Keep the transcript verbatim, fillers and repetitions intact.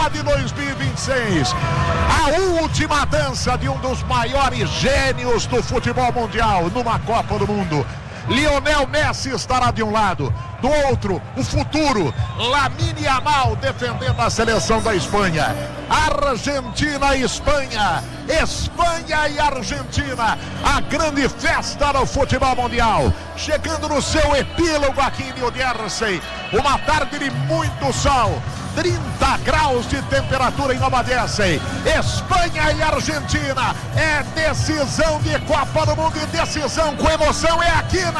Copa de dois mil e vinte e seis. A última dança de um dos maiores gênios do futebol mundial numa Copa do Mundo. Lionel Messi estará de um lado, do outro, o futuro, Lamine Yamal defendendo a seleção da Espanha. Argentina e Espanha, Espanha e Argentina, a grande festa do futebol mundial, chegando no seu epílogo aqui em New Jersey. Uma tarde de muito sol, trinta graus de temperatura em Nova Jersey. Espanha e Argentina, é decisão de Copa do Mundo e decisão com emoção é aqui na